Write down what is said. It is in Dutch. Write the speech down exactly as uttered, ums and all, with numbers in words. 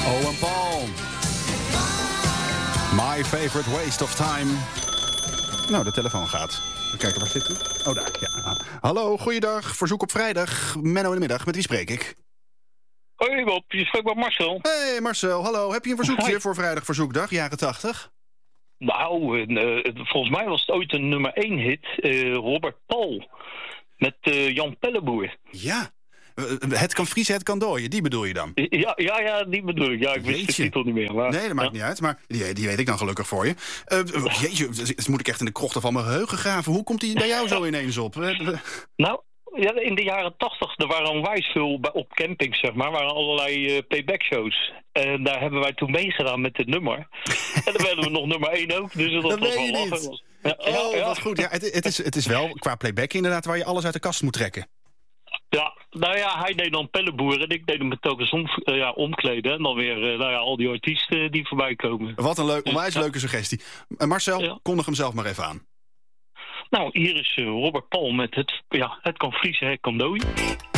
Owen Paul. My favorite waste of time. Nou, de telefoon gaat. Even kijken, waar zit u? Oh, daar. Ja. Hallo, goeiedag. Verzoek op vrijdag. Menno in de middag. Met wie spreek ik? Hoi Bob, je spreekt met Marcel. Hey Marcel, hallo. Heb je een verzoekje Hoi. voor vrijdag verzoekdag, jaren tachtig? Nou, uh, volgens mij was het ooit een nummer één hit. Uh, Robert Paul. Met uh, Jan Pelleboer. Ja. Het kan vriezen, het kan dooien. Die bedoel je dan? Ja, ja, ja, die bedoel ik. Ja, ik wist de titel niet meer. Maar, nee, dat maakt ja. niet uit. Maar die, die weet ik dan gelukkig voor je. Uh, jeetje, dat moet ik echt in de krochten van mijn geheugen graven. Hoe komt die bij jou zo ineens op? Nou, ja, in de jaren tachtig, er waren onwijs veel bij, op campings, zeg maar, waren allerlei uh, payback shows. En daar hebben wij toen meegedaan met dit nummer. En dan werden we nog nummer één ook, dus dat, dat was weet wel je lachen. niet. Ja, oh, ja, ja. wat goed. Ja, het, het, is, het is wel qua playback inderdaad waar je alles uit de kast moet trekken. Ja, nou ja, hij deed dan Pelleboer en ik deed hem met telkens om, uh, ja, omkleden. En dan weer uh, nou ja, al die artiesten die voorbij komen. Wat een leuk, onwijs ja. leuke suggestie. Uh, Marcel, ja. kondig hem zelf maar even aan. Nou, hier is uh, Robert Paul met het, ja, het kan vriezen, het kan dooien.